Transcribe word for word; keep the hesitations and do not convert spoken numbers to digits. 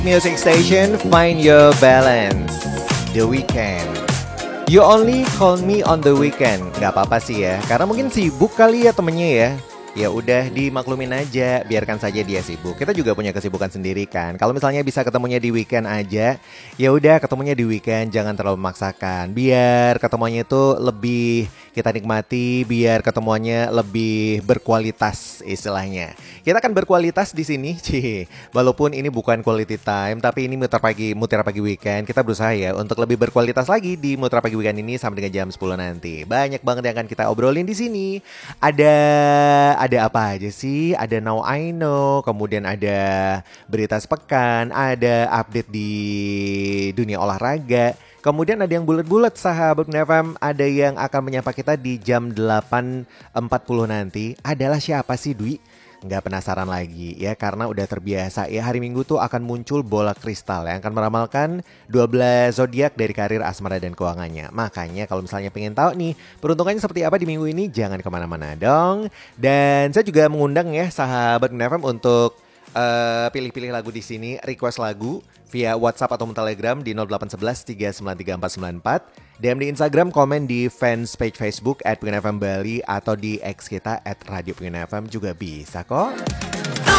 Music Station, find your balance. The Weeknd. You only call me on the weekend. Gak apa-apa sih ya, karena mungkin sibuk kali ya temennya ya. Ya udah dimaklumin aja, biarkan saja dia sibuk. Kita juga punya kesibukan sendiri kan. Kalau misalnya bisa ketemunya di weekend aja, ya udah ketemunya di weekend, jangan terlalu memaksakan. Biar ketemuannya itu lebih kita nikmati, biar ketemuannya lebih berkualitas istilahnya. Kita akan berkualitas di sini, Cih. Walaupun ini bukan quality time, tapi ini Mutiara Pagi, Mutiara Pagi Weekend. Kita berusaha ya untuk lebih berkualitas lagi di Mutiara Pagi Weekend ini sampai dengan jam sepuluh nanti. Banyak banget yang akan kita obrolin di sini. Ada ada apa aja sih? Ada Now I Know, kemudian ada berita sepekan, ada update di dunia olahraga. Kemudian ada yang bulat-bulat sahabat F M, ada yang akan menyapa kita di jam delapan empat puluh nanti. Adalah siapa sih, Dwi? Nggak penasaran lagi ya, karena udah terbiasa ya, hari Minggu tuh akan muncul bola kristal yang akan meramalkan dua belas zodiak dari karir asmara dan keuangannya. Makanya kalau misalnya pengen tahu nih peruntungannya seperti apa di minggu ini, jangan kemana-mana dong. Dan saya juga mengundang ya sahabat F M untuk uh, pilih-pilih lagu di sini, request lagu via WhatsApp atau Telegram di nol delapan satu satu tiga sembilan tiga empat sembilan empat. D M di Instagram, komen di fans page Facebook at Pengen F M Bali atau di X kita at Radio Pengen F M juga bisa kok.